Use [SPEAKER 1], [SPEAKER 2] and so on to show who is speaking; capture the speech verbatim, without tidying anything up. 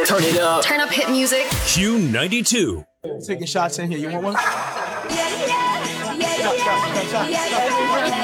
[SPEAKER 1] Turn it up.
[SPEAKER 2] Turn up hit music.
[SPEAKER 3] Q ninety-two.
[SPEAKER 4] Taking shots in here. You want one?
[SPEAKER 2] Yeah, yeah, yeah, yeah, yeah, yeah, yeah.